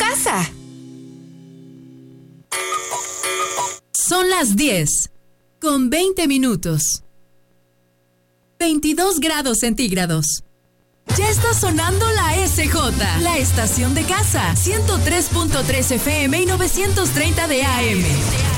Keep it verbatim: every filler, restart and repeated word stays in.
casa. Son las diez, con veinte minutos. veintidós grados centígrados. Ya está sonando la S J, la estación de casa, ciento tres punto tres F M y novecientos treinta de A M.